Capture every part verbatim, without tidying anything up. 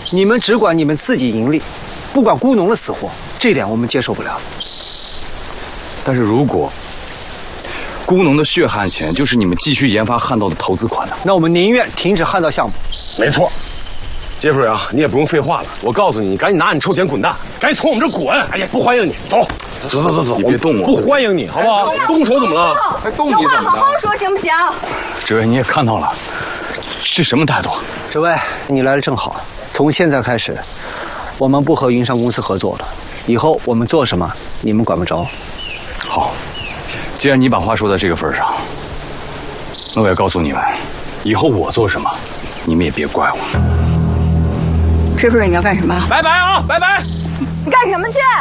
你们只管你们自己盈利，不管孤农的死活，这点我们接受不了。 但是如果孤农的血汗钱就是你们继续研发旱稻的投资款呢？ 那我们宁愿停止旱稻项目。 没错。 杰弗瑞啊，你也不用废话了，我告诉你，你赶紧拿你臭钱滚蛋，赶紧从我们这滚！哎呀，不欢迎你，走，走走走走， 你别动我， 不欢迎你，好不好？动手怎么了？ 还动你怎么好好说行不行？ 志伟，你也看到了，这什么态度？ 志伟，你来的正好，从现在开始，我们不和云商公司合作了，以后我们做什么，你们管不着。 好，既然你把话说到这个份上，那我也告诉你们，以后我做什么，你们也别怪我。 这不是你要干什么？ 拜拜啊，拜拜！ 你干什么去？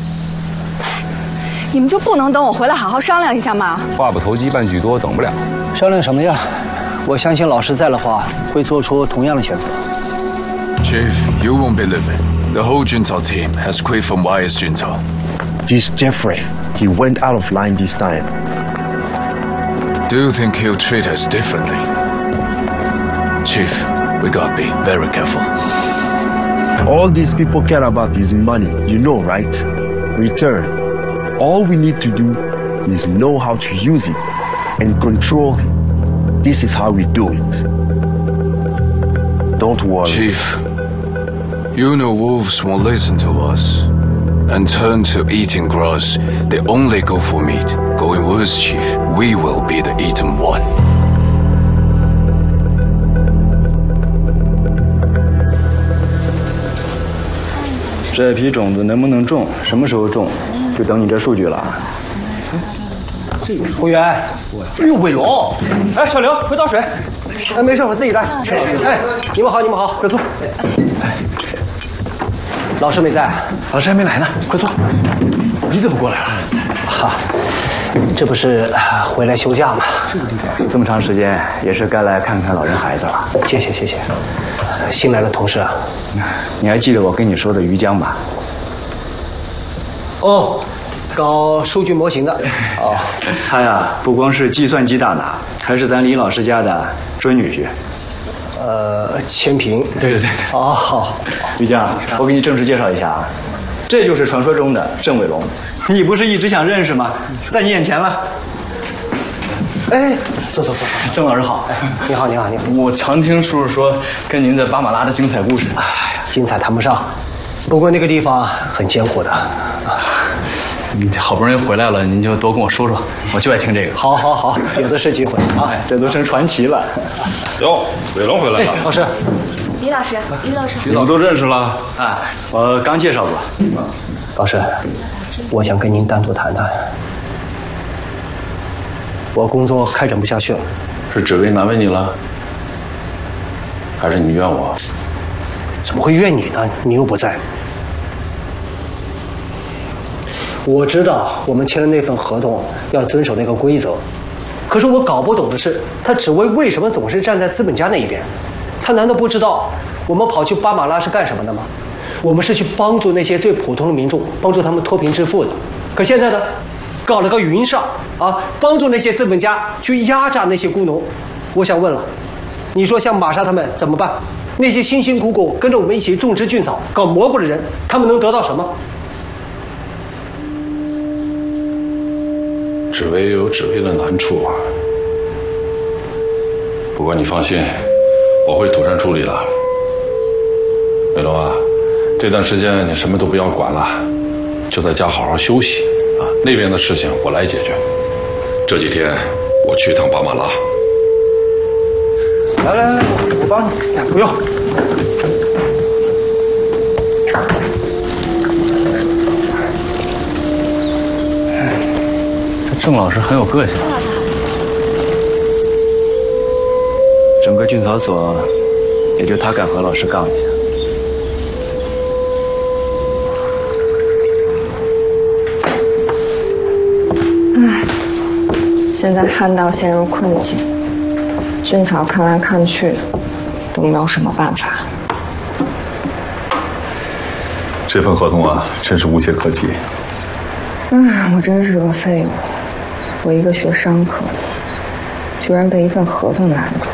你们就不能等我回来好好商量一下吗？ 话不投机半句多，等不了。 商量什么呀？我相信老师在的话，会做出同样的选择。 Chief, you won't believe it. The whole Junta team has quit from Y S Junta. This Jeffrey, he went out of line this time. Do you think he'll treat us differently? Chief, we gotta be very careful. All these people care about is money, you know, right? Return. All we need to do is know how to use it and control it. This is how we do it. Don't worry. Chief, you know wolves won't listen to us and turn to eating grass. They only go for meat. Going worse, Chief, we will be the eaten one. 这批种子能不能种，什么时候种，就等你这数据了。 服务员，哎呦，伟龙，哎，小刘，快倒水。哎，没事，我自己来。是老师。哎，你们好，你们好，快坐。哎，老师没在， 老师还没来呢，快坐。你怎么过来了？ 哈，这不是回来休假吗？ 这个地方这么长时间，也是该来看看老人孩子了。 谢谢谢谢。新来的同事啊， 你还记得我跟你说的于江吧？ 哦，搞数据模型的。哦， 他呀，不光是计算机大拿，还是咱李老师家的准女婿。 呃，千平。 对对对对。 哦，好。 于江，我给你正式介绍一下啊，这就是传说中的郑伟龙。你不是一直想认识吗？在你眼前了。 哎，坐坐坐坐， 郑老师好。 哎，你好，你好，你好。 我常听叔叔说跟您在巴马拉的精彩故事。 哎呀，精彩谈不上，不过那个地方很艰苦的。啊， 你好不容易回来了，您就多跟我说说，我就爱听这个。 好，好，好，有的是机会啊， 哎，这都成传奇了。 哟，伟龙回来了。 哎，老师， 李老师，于老师， 你们都认识了？ 啊，我刚介绍过。 老师，我想跟您单独谈谈。我工作开展不下去了。 是指挥难为你了，还是你怨我？ 怎么会怨你呢？你又不在。我知道我们签的那份合同要遵守那个规则，可是我搞不懂的是，他只为为什么总是站在资本家那一边？他难道不知道我们跑去巴马拉是干什么的吗？我们是去帮助那些最普通的民众，帮助他们脱贫致富的。可现在呢？搞了个云上啊，帮助那些资本家去压榨那些工农。我想问了，你说像玛莎他们怎么办？那些辛辛苦苦跟着我们一起种植菌草、搞蘑菇的人，他们能得到什么？ 指挥有指挥的难处啊，不过你放心，我会妥善处理的。伟龙啊，这段时间你什么都不要管了，就在家好好休息。啊，那边的事情我来解决。这几天我去趟巴马拉。 来来来，我帮你。不用。 这郑老师很有个性。 郑老师好。 整个菌草所，也就他敢和老师杠一下。 唉，现在旱稻陷入困境，菌草看来看去都没有什么办法。 这份合同啊，真是无懈可击。 唉，我真是个废物，我一个学商科的，居然被一份合同拦住。